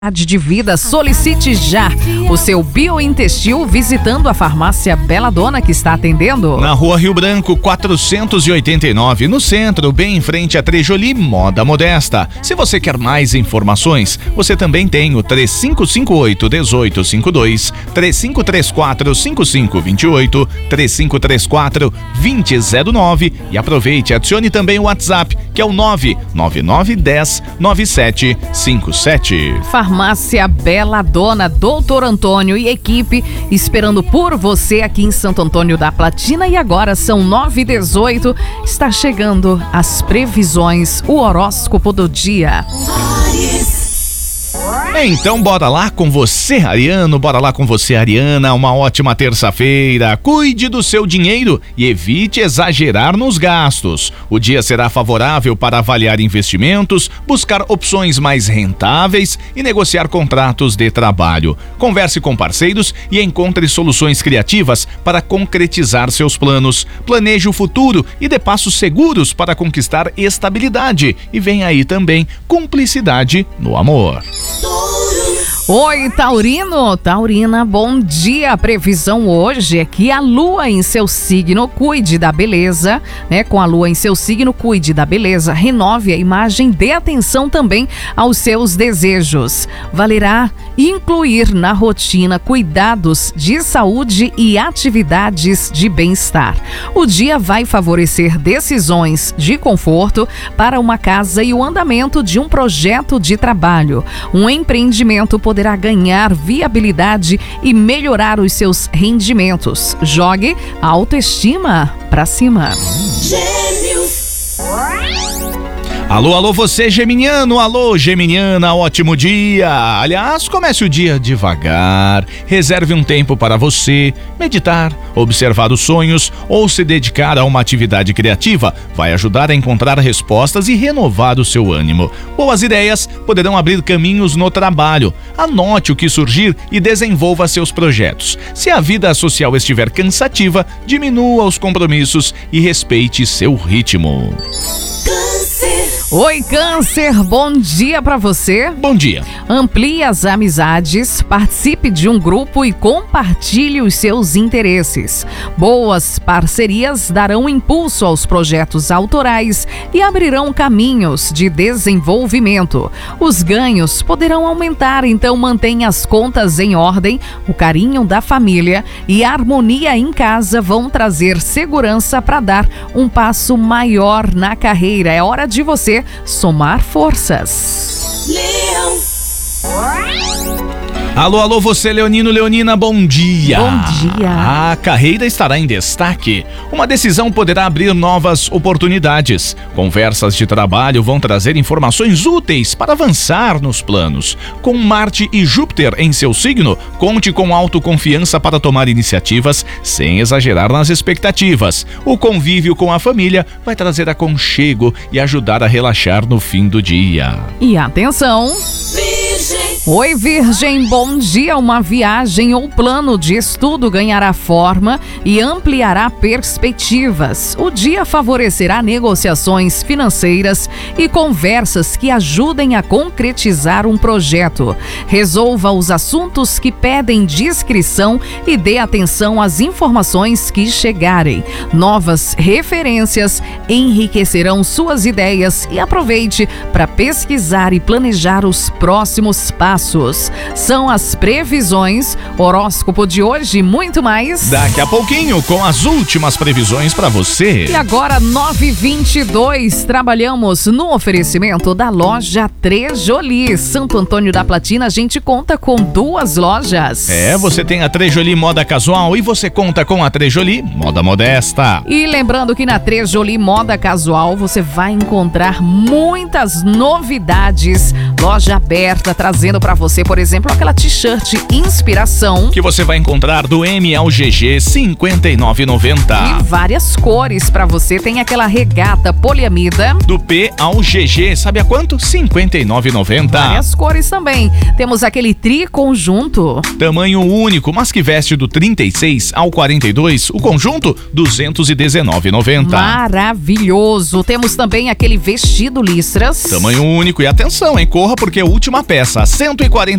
De vida, solicite já o seu biointestil visitando a farmácia Bela Dona, que está atendendo na Rua Rio Branco 489, no centro, bem em frente a Trejoli, Moda Modesta. Se você quer mais informações, você também tem o 3558-1852, 3534-5528, 3534-2009 e aproveite, adicione também o WhatsApp, que é o 99910-9757. Farmácia Bela Dona, Doutor Antônio e equipe esperando por você aqui em Santo Antônio da Platina. E agora são 9h18, está chegando as previsões, o horóscopo do dia. Então bora lá com você, Ariano, bora lá com você, Ariana, uma ótima terça-feira. Cuide do seu dinheiro e evite exagerar nos gastos. O dia será favorável para avaliar investimentos, buscar opções mais rentáveis e negociar contratos de trabalho. Converse com parceiros e encontre soluções criativas para concretizar seus planos. Planeje o futuro e dê passos seguros para conquistar estabilidade. E vem aí também cumplicidade no amor. Oi, Taurino, Taurina, bom dia. A previsão hoje é que a lua em seu signo cuide da beleza, né? Com a lua em seu signo, cuide da beleza, renove a imagem, dê atenção também aos seus desejos. Valerá incluir na rotina cuidados de saúde e atividades de bem-estar. O dia vai favorecer decisões de conforto para uma casa e o andamento de um projeto de trabalho. Um empreendimento poderá ganhar viabilidade e melhorar os seus rendimentos. Jogue a autoestima pra cima. Alô, alô, você geminiano, alô, geminiana, ótimo dia. Aliás, comece o dia devagar, reserve um tempo para você, meditar, observar os sonhos ou se dedicar a uma atividade criativa vai ajudar a encontrar respostas e renovar o seu ânimo. Boas ideias poderão abrir caminhos no trabalho. Anote o que surgir e desenvolva seus projetos. Se a vida social estiver cansativa, diminua os compromissos e respeite seu ritmo. Oi, Câncer, bom dia pra você. Bom dia. Amplie as amizades, participe de um grupo e compartilhe os seus interesses. Boas parcerias darão impulso aos projetos autorais e abrirão caminhos de desenvolvimento. Os ganhos poderão aumentar, então mantenha as contas em ordem. O carinho da família e a harmonia em casa vão trazer segurança para dar um passo maior na carreira. É hora de você somar forças. Leão. Alô, alô, você leonino, leonina, bom dia. Bom dia. A carreira estará em destaque. Uma decisão poderá abrir novas oportunidades. Conversas de trabalho vão trazer informações úteis para avançar nos planos. Com Marte e Júpiter em seu signo, conte com autoconfiança para tomar iniciativas sem exagerar nas expectativas. O convívio com a família vai trazer aconchego e ajudar a relaxar no fim do dia. E atenção! Virgem. Oi, Virgem, bom dia. Uma viagem ou plano de estudo ganhará forma e ampliará perspectivas. O dia favorecerá negociações financeiras e conversas que ajudem a concretizar um projeto. Resolva os assuntos que pedem discrição e dê atenção às informações que chegarem. Novas referências enriquecerão suas ideias e aproveite para pesquisar e planejar os próximos passos. São as previsões, horóscopo de hoje e muito mais. Daqui a pouquinho com as últimas previsões para você. E agora 9h22, trabalhamos no oferecimento da loja Trejoli, Santo Antônio da Platina. A gente conta com 2 lojas. Você tem a Trejoli Moda Casual e você conta com a Trejoli Moda Modesta. E lembrando que na Trejoli Moda Casual você vai encontrar muitas novidades. Loja aberta, trazendo para você, por exemplo, aquela t-shirt Inspiração, que você vai encontrar do M ao GG, R$ 59,90. E várias cores para você. Tem aquela regata poliamida do P ao GG, sabe a quanto? R$ 59,90. Várias cores também. Temos aquele triconjunto, tamanho único, mas que veste do 36 ao 42, o conjunto R$ 219,90. Maravilhoso. Temos também aquele vestido listras, tamanho único, e atenção, hein? Corra porque é a última peça, R$ 140